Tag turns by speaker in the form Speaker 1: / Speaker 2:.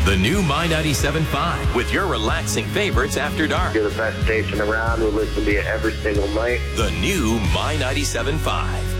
Speaker 1: The new My 97.5 with your relaxing favorites after dark.
Speaker 2: You're the best station around. We listen to you every single night.
Speaker 1: The new My 97.5.